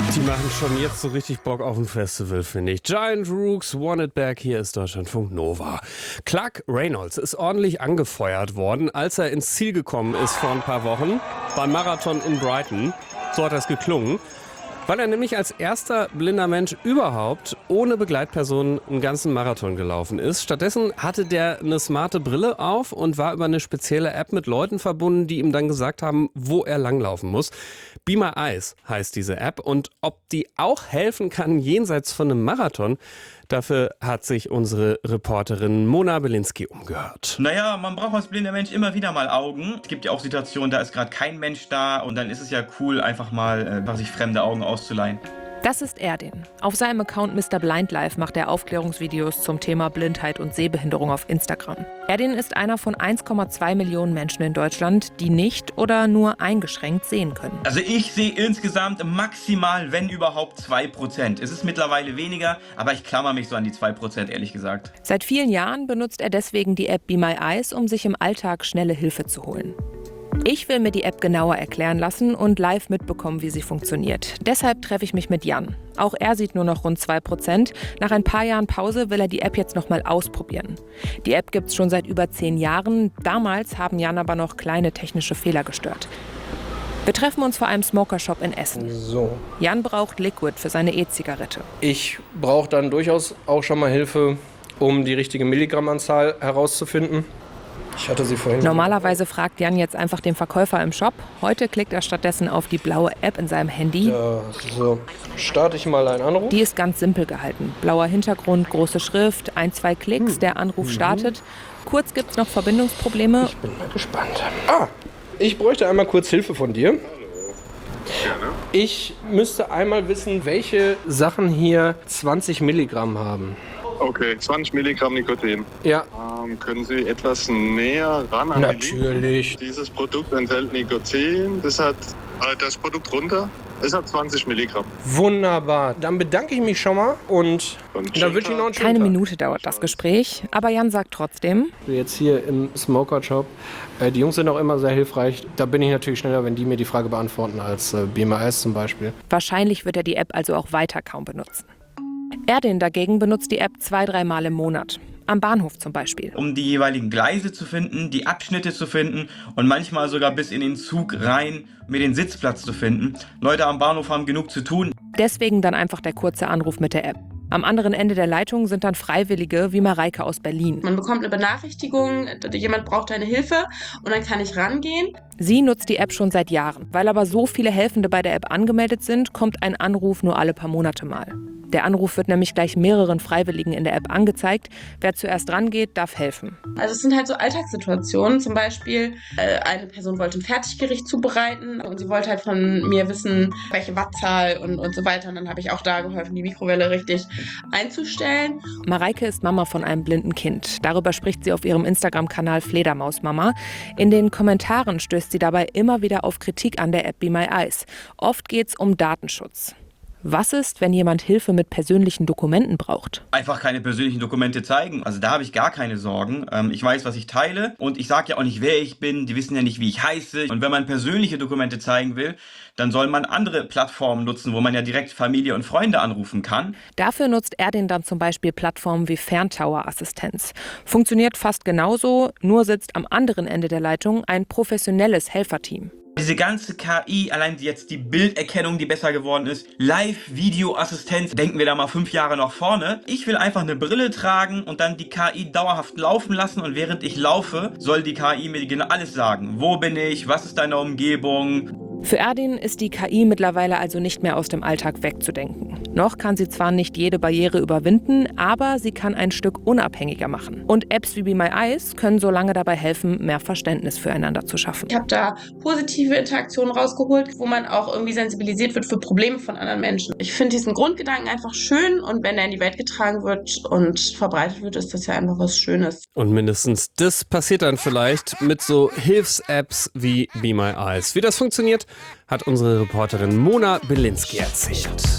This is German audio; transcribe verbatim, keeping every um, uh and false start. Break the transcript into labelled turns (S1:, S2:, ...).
S1: Die machen schon jetzt so richtig Bock auf ein Festival, finde ich. Giant Rooks, Want It Back, hier ist Deutschlandfunk Nova. Clark Reynolds ist ordentlich angefeuert worden, als er ins Ziel gekommen ist vor ein paar Wochen beim Marathon in Brighton. So hat das geklungen. Weil er nämlich als erster blinder Mensch überhaupt ohne Begleitperson einen ganzen Marathon gelaufen ist. Stattdessen hatte der eine smarte Brille auf und war über eine spezielle App mit Leuten verbunden, die ihm dann gesagt haben, wo er langlaufen muss. Be My Eyes heißt diese App, und ob die auch helfen kann jenseits von einem Marathon, dafür hat sich unsere Reporterin Mona Belinsky umgehört.
S2: Naja, man braucht als blinder Mensch immer wieder mal Augen. Es gibt ja auch Situationen, da ist gerade kein Mensch da und dann ist es ja cool, einfach mal äh, sich fremde Augen auszuleihen.
S3: Das ist Erdin. Auf seinem Account Mister Blind Life macht er Aufklärungsvideos zum Thema Blindheit und Sehbehinderung auf Instagram. Erdin ist einer von eins Komma zwei Millionen Menschen in Deutschland, die nicht oder nur eingeschränkt sehen können.
S2: Also ich sehe insgesamt maximal, wenn überhaupt, zwei Prozent. Es ist mittlerweile weniger, aber ich klammer mich so an die zwei Prozent, ehrlich gesagt.
S3: Seit vielen Jahren benutzt er deswegen die App Be My Eyes, um sich im Alltag schnelle Hilfe zu holen. Ich will mir die App genauer erklären lassen und live mitbekommen, wie sie funktioniert. Deshalb treffe ich mich mit Jan. Auch er sieht nur noch rund zwei Prozent. Nach ein paar Jahren Pause will er die App jetzt noch mal ausprobieren. Die App gibt es schon seit über zehn Jahren. Damals haben Jan aber noch kleine technische Fehler gestört. Wir treffen uns vor einem Smoker-Shop in Essen.
S4: So.
S3: Jan braucht Liquid für seine E-Zigarette.
S4: Ich brauche dann durchaus auch schon mal Hilfe, um die richtige Milligrammanzahl herauszufinden. Ich hatte sie vorhin.
S3: Normalerweise fragt Jan jetzt einfach den Verkäufer im Shop. Heute klickt er stattdessen auf die blaue App in seinem Handy.
S4: Ja, so. Starte ich mal einen Anruf.
S3: Die ist ganz simpel gehalten. Blauer Hintergrund, große Schrift, ein, zwei Klicks, der Anruf
S4: Mhm.
S3: startet. Kurz gibt's noch Verbindungsprobleme.
S4: Ich bin mal gespannt. Ah, ich bräuchte einmal kurz Hilfe von dir. Ich müsste einmal wissen, welche Sachen hier zwanzig Milligramm haben.
S5: Okay, zwanzig Milligramm Nikotin.
S4: Ja.
S5: Ähm, können Sie etwas näher ran an die Linie?
S4: Natürlich.
S5: Dieses Produkt enthält Nikotin. Das hat äh, das Produkt runter. Es hat zwanzig Milligramm.
S4: Wunderbar. Dann bedanke ich mich schon mal und
S5: Und
S4: dann wünsche ich noch einen schönen
S3: Keine
S4: Tag.
S3: Minute dauert das Gespräch, aber Jan sagt trotzdem:
S4: Jetzt hier im Smoker-Shop. Äh, die Jungs sind auch immer sehr hilfreich. Da bin ich natürlich schneller, wenn die mir die Frage beantworten, als äh, Be My Eyes zum Beispiel.
S3: Wahrscheinlich wird er die App also auch weiter kaum benutzen. Erdin dagegen benutzt die App zwei, dreimal im Monat. Am Bahnhof zum Beispiel.
S2: Um die jeweiligen Gleise zu finden, die Abschnitte zu finden und manchmal sogar bis in den Zug rein, mir den Sitzplatz zu finden. Leute am Bahnhof haben genug zu tun.
S3: Deswegen dann einfach der kurze Anruf mit der App. Am anderen Ende der Leitung sind dann Freiwillige wie Mareike aus Berlin.
S6: Man bekommt eine Benachrichtigung, jemand braucht deine Hilfe und dann kann ich rangehen.
S3: Sie nutzt die App schon seit Jahren. Weil aber so viele Helfende bei der App angemeldet sind, kommt ein Anruf nur alle paar Monate mal. Der Anruf wird nämlich gleich mehreren Freiwilligen in der App angezeigt. Wer zuerst rangeht, darf helfen.
S6: Also es sind halt so Alltagssituationen. Zum Beispiel, äh, eine Person wollte ein Fertiggericht zubereiten und sie wollte halt von mir wissen, welche Wattzahl und, und so weiter. Und dann habe ich auch da geholfen, die Mikrowelle richtig einzustellen.
S3: Mareike ist Mama von einem blinden Kind. Darüber spricht sie auf ihrem Instagram-Kanal Fledermausmama. In den Kommentaren stößt sie dabei immer wieder auf Kritik an der App Be My Eyes. Oft geht es um Datenschutz. Was ist, wenn jemand Hilfe mit persönlichen Dokumenten braucht?
S2: Einfach keine persönlichen Dokumente zeigen. Also da habe ich gar keine Sorgen. Ähm, ich weiß, was ich teile und ich sage ja auch nicht, wer ich bin. Die wissen ja nicht, wie ich heiße. Und wenn man persönliche Dokumente zeigen will, dann soll man andere Plattformen nutzen, wo man ja direkt Familie und Freunde anrufen kann.
S3: Dafür nutzt Erdin dann zum Beispiel Plattformen wie Ferntower-Assistenz. Funktioniert fast genauso, nur sitzt am anderen Ende der Leitung ein professionelles Helferteam.
S2: Diese ganze K I, allein jetzt die Bilderkennung, die besser geworden ist, Live-Video-Assistenz, denken wir da mal fünf Jahre nach vorne. Ich will einfach eine Brille tragen und dann die K I dauerhaft laufen lassen und während ich laufe, soll die K I mir genau alles sagen. Wo bin ich? Was ist deine Umgebung?
S3: Für Erdin ist die K I mittlerweile also nicht mehr aus dem Alltag wegzudenken. Noch kann sie zwar nicht jede Barriere überwinden, aber sie kann ein Stück unabhängiger machen. Und Apps wie Be My Eyes können so lange dabei helfen, mehr Verständnis füreinander zu schaffen.
S6: Ich habe da positive Interaktionen rausgeholt, wo man auch irgendwie sensibilisiert wird für Probleme von anderen Menschen. Ich finde diesen Grundgedanken einfach schön und wenn er in die Welt getragen wird und verbreitet wird, ist das ja einfach was Schönes.
S1: Und mindestens das passiert dann vielleicht mit so Hilfs-Apps wie Be My Eyes. Wie das funktioniert, hat unsere Reporterin Mona Belinsky erzählt.